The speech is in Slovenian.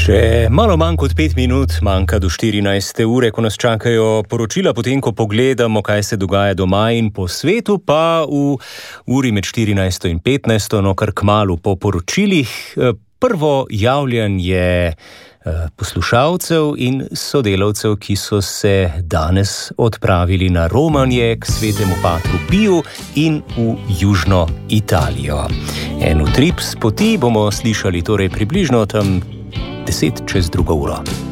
Še malo manj kot 5 minut manjka do 14. ure, ko nas čakajo poročila, potem ko pogledamo, kaj se dogaja doma in po svetu, pa v uri med 14. in 15. no kar kmalu po poročilih. Prvo javljanje poslušalcev in sodelavcev, ki so se danes odpravili na romanje k svetemu patru Piju in v južno Italijo. En utrip s poti bomo slišali torej približno tam 10 čez 2 uro.